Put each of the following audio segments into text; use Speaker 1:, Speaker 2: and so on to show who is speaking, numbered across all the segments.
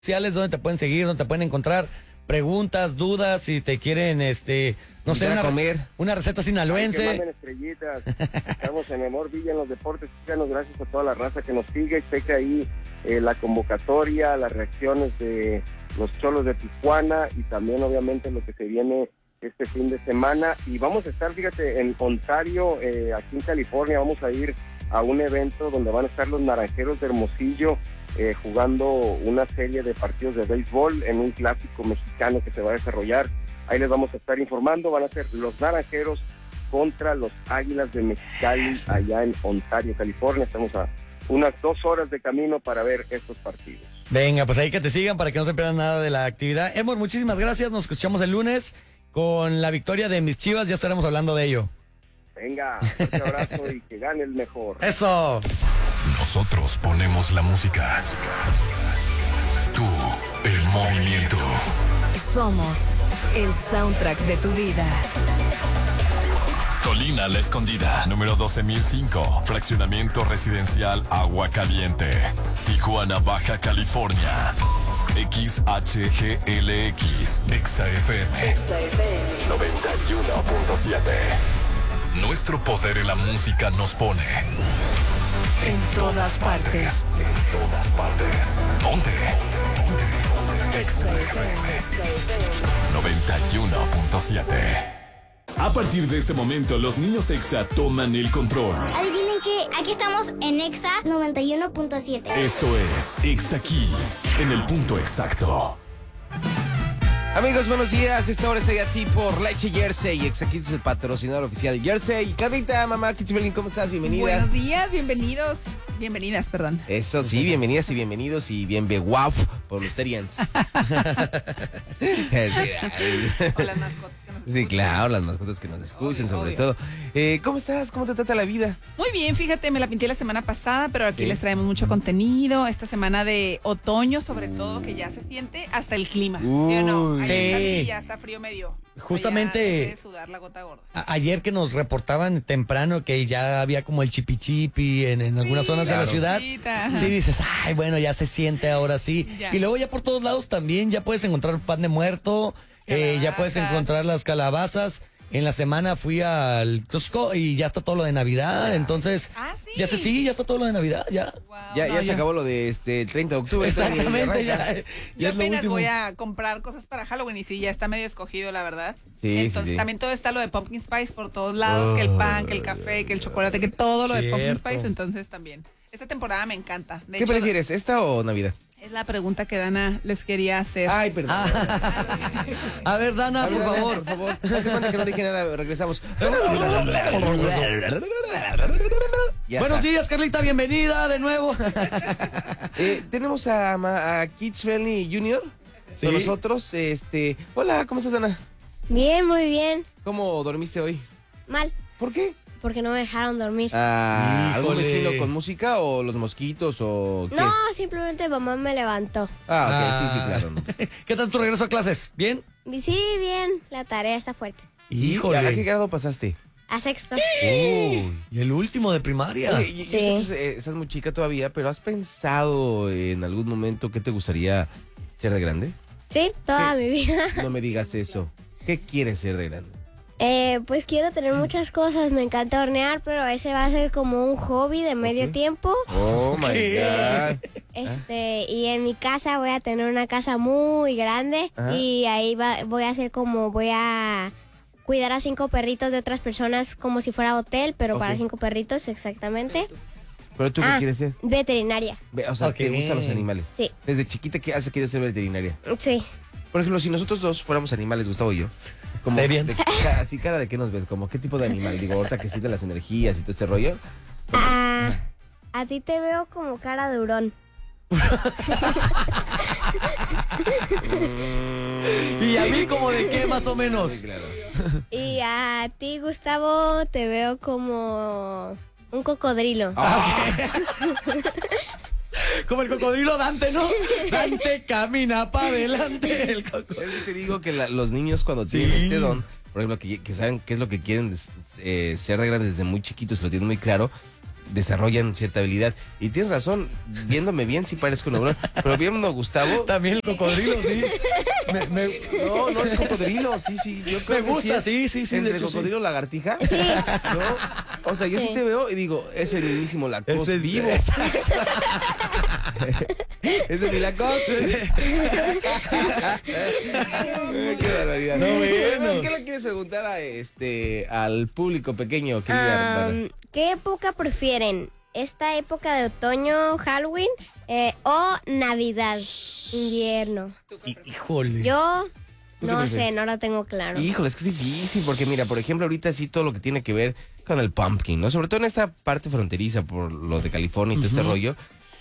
Speaker 1: sociales, donde te pueden seguir, donde te pueden encontrar preguntas, dudas, si te quieren, no sé, una receta sinaloense.
Speaker 2: Ay, que manden estrellitas. Estamos en Amor Villa en los deportes. Gracias a toda la raza que nos sigue y checa ahí la convocatoria, las reacciones de los Cholos de Tijuana y también obviamente lo que se viene este fin de semana. Y vamos a estar, fíjate, en Ontario, aquí en California, vamos a ir a un evento donde van a estar los Naranjeros de Hermosillo jugando una serie de partidos de béisbol en un clásico mexicano que se va a desarrollar. Ahí les vamos a estar informando. Van a ser los Naranjeros contra los Águilas de Mexicali allá en Ontario, California. Estamos a unas 2 horas de camino para ver estos partidos.
Speaker 1: Venga, pues ahí que te sigan para que no se pierdan nada de la actividad. Emor, muchísimas gracias. Nos escuchamos el lunes con la victoria de mis Chivas. Ya estaremos hablando de ello.
Speaker 2: Venga, un abrazo y que gane el mejor.
Speaker 1: ¡Eso!
Speaker 3: Nosotros ponemos la música. Tú, el movimiento.
Speaker 4: Somos el soundtrack de tu vida.
Speaker 3: Colina La Escondida, número 12005. Fraccionamiento residencial Agua Caliente. Tijuana, Baja California. XHGLX. XFM 91.7. Nuestro poder en la música nos pone en todas partes. En todas partes. Ponte. XFM 91.7. A partir de este momento, los niños EXA toman el control.
Speaker 5: Adivinen que aquí estamos en EXA 91.7.
Speaker 3: Esto es EXA Kids, en el punto exacto.
Speaker 6: Amigos, buenos días. Esta hora estoy a ti por Leche Jersey. EXA Kids es el patrocinador oficial Jersey. Carlita, mamá, Kitzbelin, ¿cómo estás? Bienvenida.
Speaker 7: Buenos días, bienvenidos. Bienvenidas, perdón.
Speaker 6: Eso sí, bienvenidas y bienvenidos y bien guau por los Terians.
Speaker 7: O las mascotas que nos
Speaker 6: Sí,
Speaker 7: escuchan.
Speaker 6: claro, las mascotas que nos escuchen, sobre todo. ¿Cómo estás? ¿Cómo te trata la vida?
Speaker 7: Muy bien, fíjate, me la pinté la semana pasada, pero aquí les traemos mucho contenido. Esta semana de otoño, sobre todo, que ya se siente hasta el clima. ¿Sí o no?
Speaker 1: Sí.
Speaker 7: Ahí ya está frío medio.
Speaker 1: Justamente
Speaker 7: De sudar la gota gorda.
Speaker 1: ayer que nos reportaban temprano que ya había como el chipichipi en algunas zonas de la ciudad.
Speaker 7: Cosita.
Speaker 1: Sí, dices, ay, bueno, ya se siente ahora sí.
Speaker 7: Ya.
Speaker 1: Y luego ya por todos lados también ya puedes encontrar pan de muerto, ya puedes
Speaker 7: Calabazas.
Speaker 1: encontrar las calabazas. En la semana fui al Costco y ya está todo lo de Navidad, entonces
Speaker 7: Sí.
Speaker 1: ya está todo lo de Navidad, ya.
Speaker 7: Wow,
Speaker 6: Ya
Speaker 7: no,
Speaker 6: se acabó lo de el 30 de octubre.
Speaker 1: Exactamente, ya
Speaker 7: Yo
Speaker 1: es lo
Speaker 7: apenas
Speaker 1: último.
Speaker 7: voy a comprar cosas para Halloween y sí, ya está medio escogido, la verdad.
Speaker 6: Sí,
Speaker 7: Entonces
Speaker 6: sí.
Speaker 7: también todo está lo de Pumpkin Spice por todos lados, que el pan, que el café, que el chocolate, que todo lo de Pumpkin
Speaker 1: Cierto.
Speaker 7: Spice, entonces también. Esta temporada me encanta. De
Speaker 6: ¿Qué
Speaker 7: hecho,
Speaker 6: prefieres, esta o Navidad?
Speaker 7: es la pregunta que Dana les quería hacer.
Speaker 6: Ay, perdón.
Speaker 1: A ver, Dana, por favor.
Speaker 6: Por favor. Hace cuenta que no dije nada, regresamos. Ya
Speaker 1: Buenos
Speaker 6: está.
Speaker 1: días, Carlita, bienvenida de nuevo.
Speaker 6: Tenemos a Kids Friendly Junior
Speaker 1: Sí.
Speaker 6: con nosotros. Hola, ¿cómo estás, Ana?
Speaker 5: Bien, muy bien.
Speaker 6: ¿Cómo dormiste hoy?
Speaker 5: Mal,
Speaker 6: ¿Por qué?
Speaker 5: porque no me dejaron dormir.
Speaker 6: ¿Algún
Speaker 1: Híjole.
Speaker 6: vecino con música o los mosquitos o qué?
Speaker 5: No, simplemente mamá me levantó.
Speaker 6: Ah, ok, sí, claro. No.
Speaker 1: ¿Qué tal tu regreso a clases? ¿Bien?
Speaker 5: Y sí, bien, la tarea está fuerte.
Speaker 1: Híjole.
Speaker 6: ¿A qué grado pasaste?
Speaker 5: A sexto.
Speaker 1: Y el último de primaria.
Speaker 6: Oye, yo sé que estás muy chica todavía, pero ¿has pensado en algún momento qué te gustaría ser de grande?
Speaker 5: Sí, toda mi vida.
Speaker 6: No me digas eso. ¿Qué quieres ser de grande?
Speaker 5: Pues quiero tener muchas cosas. Me encanta hornear, pero ese va a ser como un hobby de medio tiempo.
Speaker 6: Oh my God.
Speaker 5: Y en mi casa voy a tener una casa muy grande.
Speaker 6: Ajá.
Speaker 5: Y ahí voy a hacer voy a cuidar a 5 perritos de otras personas como si fuera hotel, pero para
Speaker 6: Ok.
Speaker 5: 5 perritos exactamente.
Speaker 6: ¿Pero tú qué quieres ser?
Speaker 5: Veterinaria.
Speaker 6: O sea, ¿te
Speaker 1: Ok.
Speaker 6: gustan los animales?
Speaker 5: Sí,
Speaker 6: Desde chiquita, ¿qué hace quieres ser veterinaria?
Speaker 5: sí.
Speaker 6: Por ejemplo, si nosotros dos fuéramos animales, Gustavo y yo, como
Speaker 1: De bien.
Speaker 6: así cara de qué nos ves, como qué tipo de animal, digo, ahorita que siente las energías y todo ese rollo.
Speaker 5: A ti te veo como cara de hurón.
Speaker 1: ¿Y a mí como de qué más o menos?
Speaker 6: Sí, claro.
Speaker 5: Y a ti, Gustavo, te veo como un cocodrilo.
Speaker 1: Como el cocodrilo Dante, ¿no? Dante camina para adelante. El cocodrilo.
Speaker 6: Es que te digo que los niños cuando tienen este don, por ejemplo, que saben qué es lo que quieren ser de grandes desde muy chiquitos, se lo tienen muy claro, desarrollan cierta habilidad. Y tienes razón, viéndome bien sí parezco un obrón, pero viendo a Gustavo...
Speaker 1: También el cocodrilo, sí.
Speaker 6: No es cocodrilo, sí. Yo creo
Speaker 1: Me gusta,
Speaker 6: que
Speaker 1: sí.
Speaker 6: Entre
Speaker 1: De hecho,
Speaker 6: cocodrilo y lagartija.
Speaker 5: Sí.
Speaker 6: ¿No? O sea, yo sí te veo y digo, es el mismísimo Lacoste
Speaker 1: Ese es-
Speaker 6: vivo. Es el Lacoste. Qué barbaridad.
Speaker 1: No, bueno.
Speaker 6: ¿Qué le quieres preguntar al público pequeño, querida Dana?
Speaker 5: ¿Qué época prefieren? ¿Esta época de otoño, Halloween o Navidad, invierno?
Speaker 1: Híjole.
Speaker 5: Yo
Speaker 6: ¿Tú qué
Speaker 5: no
Speaker 6: prefieres?
Speaker 5: sé, no lo tengo claro.
Speaker 6: Híjole, es que es difícil, porque mira, por ejemplo, ahorita sí todo lo que tiene que ver con el pumpkin, ¿no? Sobre todo en esta parte fronteriza por lo de California y todo este rollo.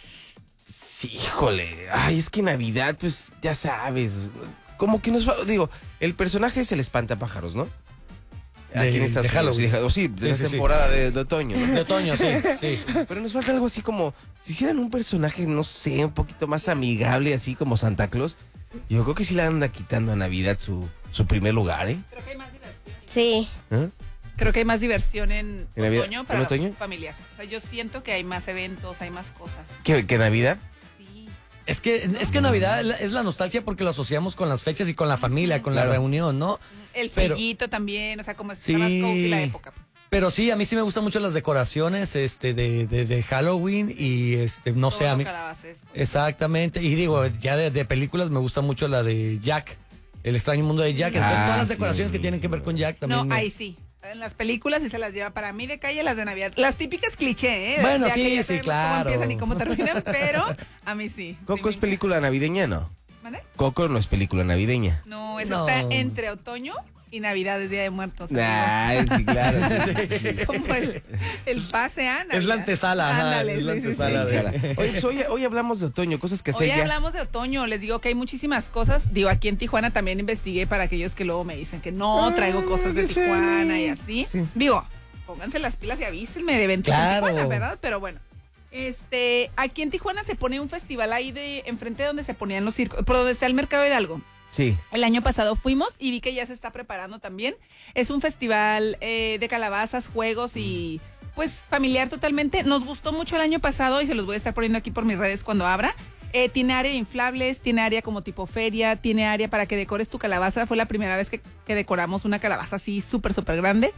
Speaker 6: Sí, híjole, ay, es que Navidad, pues, ya sabes, como que digo, el personaje es el espantapájaros, ¿no? Aquí en Estados
Speaker 1: de
Speaker 6: Unidos,
Speaker 1: Halloween.
Speaker 6: sí, de
Speaker 1: Sí,
Speaker 6: la
Speaker 1: sí.
Speaker 6: temporada de otoño, ¿no?
Speaker 1: De otoño, sí.
Speaker 6: Pero nos falta algo así como, si hicieran un personaje, no sé, un poquito más amigable, así como Santa Claus, yo creo que sí le anda quitando a Navidad su primer lugar, ¿eh?
Speaker 7: Creo que hay más diversión.
Speaker 5: Sí.
Speaker 6: ¿Eh?
Speaker 7: Creo que hay más diversión en
Speaker 6: Navidad?
Speaker 7: otoño
Speaker 6: ¿En
Speaker 7: para
Speaker 6: otoño?
Speaker 7: la familia. O sea, yo siento que hay más eventos, hay más cosas.
Speaker 6: ¿Que Navidad?
Speaker 7: Sí.
Speaker 1: Es que Navidad es la nostalgia porque lo asociamos con las fechas y con la familia, con la
Speaker 6: Claro.
Speaker 1: reunión, ¿no?
Speaker 7: El
Speaker 1: Pero-
Speaker 7: frillito también, o sea, como
Speaker 1: Sí.
Speaker 7: está más cozy la época.
Speaker 1: Pero sí, a mí sí me gustan mucho las decoraciones de Halloween y no sé,
Speaker 7: Todo
Speaker 1: a mí.
Speaker 7: calabacesco.
Speaker 1: Exactamente. Y digo, ya de películas me gusta mucho la de Jack, El extraño mundo de Jack. Entonces todas las
Speaker 6: sí,
Speaker 1: decoraciones que tienen que ver con Jack también.
Speaker 7: No, ahí sí. En las películas sí se las lleva para mí de calle las de Navidad. Las típicas cliché, ¿eh?
Speaker 1: Bueno,
Speaker 7: Ya
Speaker 1: sí,
Speaker 7: que ya
Speaker 1: sí,
Speaker 7: sabemos
Speaker 1: claro.
Speaker 7: Cómo empiezan y cómo terminan, pero a mí sí.
Speaker 6: ¿Coco
Speaker 7: Sí,
Speaker 6: es película navideña, no?
Speaker 7: ¿Vale?
Speaker 6: Coco no es película navideña.
Speaker 7: No, eso
Speaker 1: No.
Speaker 7: está entre otoño y Navidad, es Día de Muertos.
Speaker 6: Ay, sí, claro.
Speaker 7: Como el pase a Navidad.
Speaker 1: Es la antesala, ajá,
Speaker 7: Ándale,
Speaker 1: es la
Speaker 7: sí, sí,
Speaker 1: antesala
Speaker 7: sí.
Speaker 1: de-
Speaker 6: Oye, pues hoy hablamos de otoño, cosas que hacer
Speaker 7: Hoy
Speaker 6: ya.
Speaker 7: hablamos de otoño, les digo que hay muchísimas cosas. Digo, aquí en Tijuana también investigué para aquellos que luego me dicen que no traigo cosas de Tijuana y así. Digo, pónganse las pilas y avísenme de eventos
Speaker 1: Claro.
Speaker 7: en Tijuana, ¿verdad? Pero bueno. Aquí en Tijuana se pone un festival ahí de enfrente de donde se ponían los circos, por donde está el Mercado Hidalgo.
Speaker 6: Sí.
Speaker 7: El año pasado fuimos y vi que ya se está preparando también. Es un festival de calabazas, juegos y pues familiar totalmente. Nos gustó mucho el año pasado y se los voy a estar poniendo aquí por mis redes cuando abra. Tiene área de inflables, tiene área como tipo feria, tiene área para que decores tu calabaza. Fue la primera vez que decoramos una calabaza así súper grande.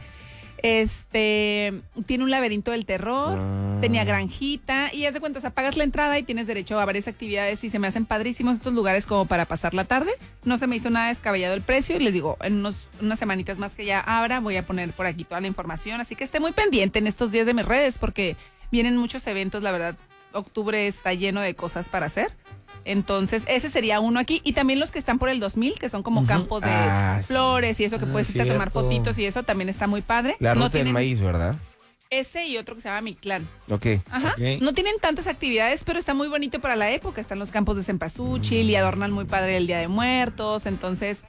Speaker 7: Tiene un laberinto del terror, tenía granjita y haz de cuenta, o sea, pagas la entrada y tienes derecho a varias actividades y se me hacen padrísimos estos lugares como para pasar la tarde. No se me hizo nada descabellado el precio y les digo, en unas semanitas más que ya abra voy a poner por aquí toda la información, así que esté muy pendiente en estos días de mis redes porque vienen muchos eventos, la verdad, octubre está lleno de cosas para hacer. Entonces, ese sería uno aquí. Y también los que están por el 2000, que son como campos de
Speaker 6: Sí.
Speaker 7: flores y eso que puedes irte a tomar
Speaker 1: cierto.
Speaker 7: fotitos y eso también está muy padre.
Speaker 6: La ruta
Speaker 7: No
Speaker 6: del
Speaker 7: tienen
Speaker 6: maíz, ¿verdad?
Speaker 7: ese y otro que se llama Mi Clan.
Speaker 6: Ok.
Speaker 7: Ajá.
Speaker 1: Ok.
Speaker 7: No tienen tantas actividades, pero está muy bonito para la época. Están los campos de cempasúchil y adornan muy padre el Día de Muertos. Entonces,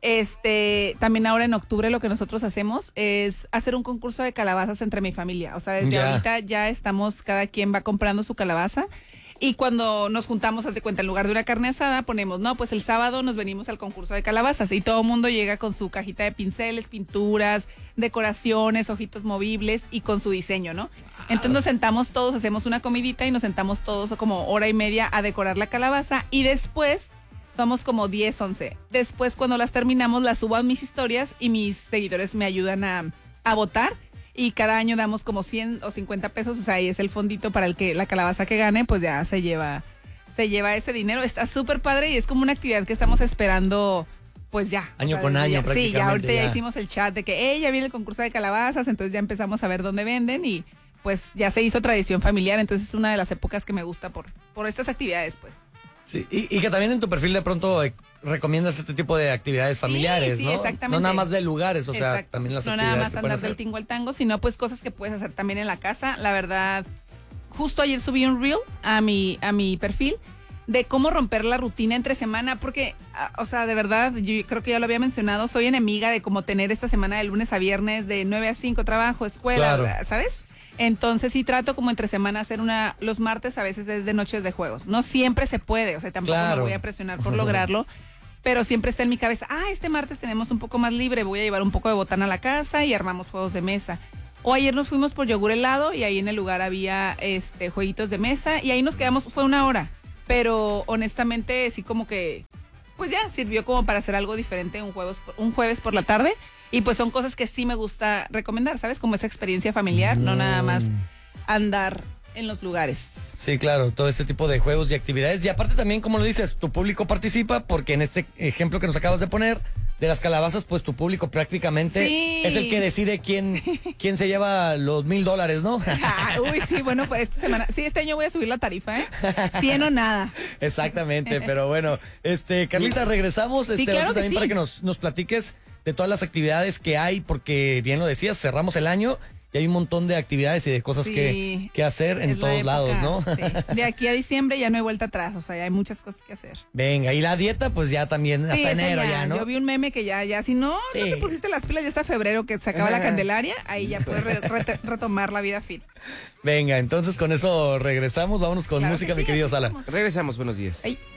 Speaker 7: también ahora en octubre lo que nosotros hacemos es hacer un concurso de calabazas entre mi familia. O sea, desde
Speaker 1: Ya.
Speaker 7: ahorita ya estamos, cada quien va comprando su calabaza. Y cuando nos juntamos, haz de cuenta, en lugar de una carne asada, ponemos, no, pues el sábado nos venimos al concurso de calabazas y todo el mundo llega con su cajita de pinceles, pinturas, decoraciones, ojitos movibles y con su diseño, ¿no? Entonces nos sentamos todos, hacemos una comidita y nos sentamos todos como hora y media a decorar la calabaza y después somos como 10, 11. Después cuando las terminamos las subo a mis historias y mis seguidores me ayudan a votar. Y cada año damos como 100 o 50 pesos, o sea, ahí es el fondito para el que la calabaza que gane, pues ya se lleva ese dinero. Está súper padre y es como una actividad que estamos esperando, pues ya.
Speaker 1: Año
Speaker 7: O sea,
Speaker 1: con
Speaker 7: desde
Speaker 1: año,
Speaker 7: ya. Sí,
Speaker 1: prácticamente,
Speaker 7: ya ahorita ya
Speaker 1: ya.
Speaker 7: hicimos el chat de que, ya viene el concurso de calabazas, entonces ya empezamos a ver dónde venden y pues ya se hizo tradición familiar, entonces es una de las épocas que me gusta por estas actividades, pues.
Speaker 1: Sí, y que también en tu perfil de pronto recomiendas este tipo de actividades familiares,
Speaker 7: sí,
Speaker 1: ¿no?
Speaker 7: exactamente.
Speaker 1: No nada más de lugares, o sea,
Speaker 7: Exacto.
Speaker 1: también las
Speaker 7: no
Speaker 1: actividades
Speaker 7: nada más
Speaker 1: que pueden
Speaker 7: andar del
Speaker 1: hacer.
Speaker 7: tingo al tango, sino pues cosas que puedes hacer también en la casa. La verdad, justo ayer subí un reel a mi perfil de cómo romper la rutina entre semana, porque, o sea, de verdad, yo creo que ya lo había mencionado, soy enemiga de como tener esta semana de lunes a viernes, de 9 a 5, trabajo, escuela,
Speaker 1: Claro.
Speaker 7: ¿sabes? Entonces sí trato como entre semana hacer los martes a veces es de noches de juegos. No siempre se puede, o sea, tampoco
Speaker 1: Claro.
Speaker 7: me voy a presionar por lograrlo, pero siempre está en mi cabeza, este martes tenemos un poco más libre, voy a llevar un poco de botana a la casa y armamos juegos de mesa. O ayer nos fuimos por yogur helado y ahí en el lugar había jueguitos de mesa y ahí nos quedamos, fue 1 hora. Pero honestamente sí como que, pues ya, sirvió como para hacer algo diferente un jueves por la tarde. Y pues son cosas que sí me gusta recomendar, ¿sabes? Como esa experiencia familiar, no nada más andar en los lugares.
Speaker 1: Sí, claro, todo este tipo de juegos y actividades. Y aparte también, como lo dices, tu público participa porque en este ejemplo que nos acabas de poner de las calabazas, pues tu público prácticamente es el que decide quién se lleva los $1,000, ¿no?
Speaker 7: Uy, sí, bueno, pues esta semana, sí, este año voy a subir la tarifa, 100 o nada.
Speaker 1: Exactamente, pero bueno, Carlita, regresamos
Speaker 7: claro
Speaker 1: también
Speaker 7: sí.
Speaker 1: para que nos platiques de todas las actividades que hay, porque bien lo decías, cerramos el año y hay un montón de actividades y de cosas que hacer en todos lados, ¿no?
Speaker 7: Sí. De aquí a diciembre ya no hay vuelta atrás, o sea, ya hay muchas cosas que hacer.
Speaker 1: Venga, y la dieta, pues ya también,
Speaker 7: Sí,
Speaker 1: hasta enero ya, ¿no?
Speaker 7: Yo vi un meme que ya, si no te pusiste las pilas ya hasta febrero que se acaba la Candelaria, ahí ya puedes retomar la vida fit.
Speaker 1: Venga, entonces con eso regresamos, vámonos con
Speaker 7: Claro
Speaker 1: música,
Speaker 7: que
Speaker 1: mi
Speaker 7: sí,
Speaker 1: querido
Speaker 7: aquí
Speaker 1: Sala.
Speaker 7: estamos.
Speaker 6: Regresamos, buenos días.
Speaker 7: Ay.